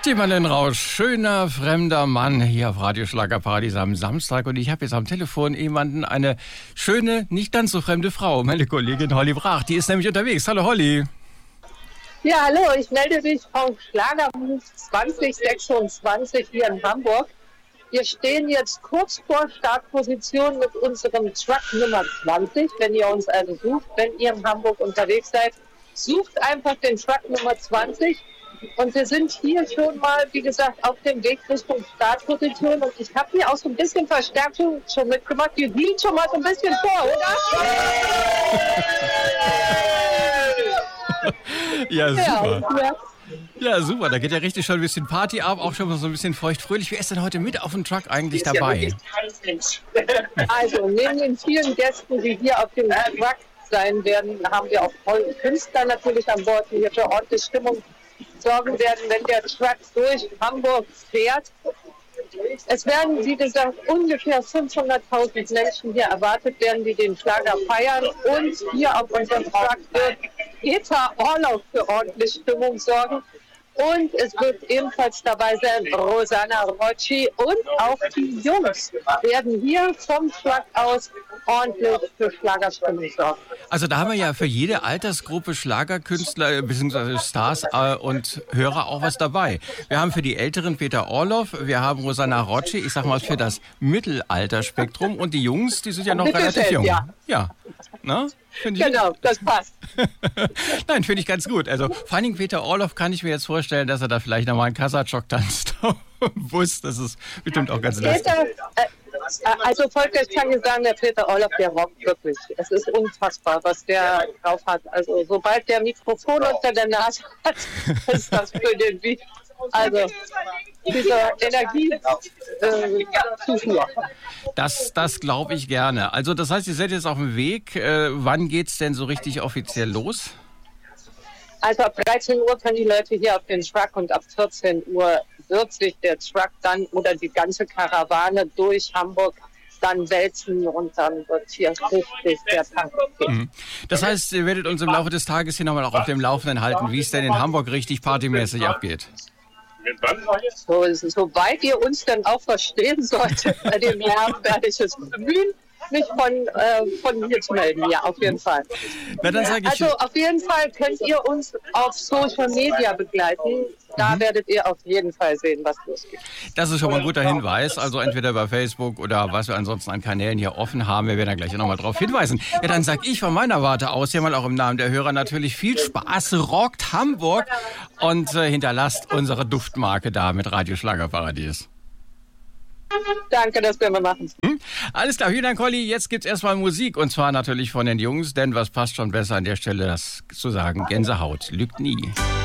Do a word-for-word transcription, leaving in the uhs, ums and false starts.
Timmerlen Rausch, schöner fremder Mann hier auf Radio Schlagerparadies am Samstag. Und ich habe jetzt am Telefon jemanden, eine schöne, nicht ganz so fremde Frau, meine Kollegin Holly Brach. Die ist nämlich unterwegs. Hallo Holly. Ja, hallo, ich melde mich vom Schlagermove zwanzig sechsundzwanzig hier in Hamburg. Wir stehen jetzt kurz vor Startposition mit unserem Truck Nummer zwanzig. Wenn ihr uns also sucht, wenn ihr in Hamburg unterwegs seid, sucht einfach den Truck Nummer zwanzig. Und wir sind hier schon mal, wie gesagt, auf dem Weg Richtung Startposition. Und ich habe hier auch so ein bisschen Verstärkung schon mitgemacht. Die liegt schon mal so ein bisschen vor, oder? Ja, super. Ja, Ja, super. Da geht ja richtig schon ein bisschen Party ab, auch schon mal so ein bisschen feuchtfröhlich. Wer ist denn heute mit auf dem Truck eigentlich dabei? also, neben den vielen Gästen, die hier auf dem Truck sein werden, haben wir auch tolle Künstler natürlich an Bord, die hier für ordentliche Stimmung sorgen werden, wenn der Truck durch Hamburg fährt. Es werden, wie gesagt, ungefähr fünfhunderttausend Menschen hier erwartet werden, die den Schlager feiern. Und hier auf unserem Truck wird Peter Orloff für ordentliche Stimmung sorgen. Und es wird ebenfalls dabei sein Rosanna Rocci und auch die Jungs werden hier vom Truck aus ordentlich für Schlagerstimmung sorgen. Also da haben wir ja für jede Altersgruppe Schlagerkünstler bzw. Stars äh, und Hörer auch was dabei. Wir haben für die Älteren Peter Orloff, wir haben Rosanna Rocci, ich sag mal für das Mittelalterspektrum, und die Jungs, die sind ja noch relativ jung. Ja, ja. Na? Find ich genau, das passt. Nein, finde ich ganz gut. Also vor allem Peter Orloff kann ich mir jetzt vorstellen, dass er da vielleicht nochmal einen Kasachok tanzt. Bus, das ist bestimmt auch ganz lustig. Peter, äh, also Volker, ich kann dir sagen, der Peter Orloff, der rockt wirklich. Es ist unfassbar, was der drauf hat. Also sobald der Mikrofon unter der Nase hat, ist das für den Beat. Also diese Energiezufuhr. Äh, das das glaube ich gerne. Also das heißt, ihr seid jetzt auf dem Weg. Äh, wann geht's denn so richtig offiziell los? Also ab dreizehn Uhr können die Leute hier auf den Truck und ab vierzehn Uhr wird sich der Truck dann oder die ganze Karawane durch Hamburg dann wälzen und dann wird hier richtig der Tank gehen. Das heißt, ihr werdet uns im Laufe des Tages hier nochmal auch auf dem Laufenden halten, wie es denn in Hamburg richtig partymäßig abgeht. So, soweit ihr uns dann auch verstehen solltet, bei dem Lärm werde ich es bemühen, mich von, äh, von hier zu melden. Ja, auf jeden Fall. Na, dann sag ich also auf jeden Fall könnt ihr uns auf Social Media begleiten. Da mhm. werdet ihr auf jeden Fall sehen, was losgeht. Das ist schon mal ein guter Hinweis. Also entweder bei Facebook oder was wir ansonsten an Kanälen hier offen haben. Wir werden da gleich nochmal drauf hinweisen. Ja, dann sag ich von meiner Warte aus, hier mal auch im Namen der Hörer natürlich viel Spaß. Rockt Hamburg und äh, hinterlasst unsere Duftmarke da mit Radio Schlagerparadies. Danke, das werden wir machen. Hm? Alles klar, vielen Dank, Holly. Jetzt gibt's erstmal Musik und zwar natürlich von den Jungs, denn was passt schon besser an der Stelle, das zu sagen, Gänsehaut lügt nie.